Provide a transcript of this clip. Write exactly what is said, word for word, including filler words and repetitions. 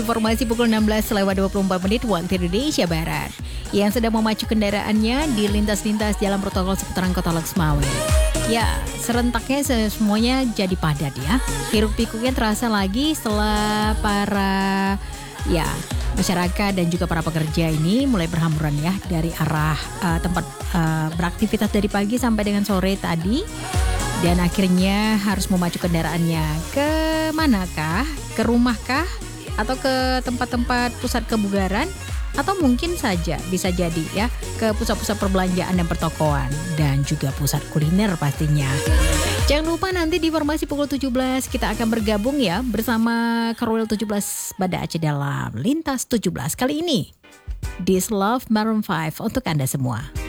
Informasi pukul enam belas lewat dua puluh empat menit waktu Indonesia Barat. Yang sedang memacu kendaraannya di lintas-lintas jalan protokol seputaran Kota Lexmawe. Ya, serentaknya semuanya jadi padat ya. Hiruk pikuknya terasa lagi setelah para ya masyarakat dan juga para pekerja ini mulai berhamburan ya dari arah uh, tempat uh, beraktivitas dari pagi sampai dengan sore tadi. Dan akhirnya harus memacu kendaraannya ke manakah? Ke rumahkah? Atau ke tempat-tempat pusat kebugaran? Atau mungkin saja bisa jadi ya ke pusat-pusat perbelanjaan dan pertokoan dan juga pusat kuliner pastinya. Jangan lupa nanti di informasi pukul tujuh belas kita akan bergabung ya bersama Korwil tujuh belas Banda Aceh dalam Lintas tujuh belas kali ini. This Love Maroon five untuk Anda semua.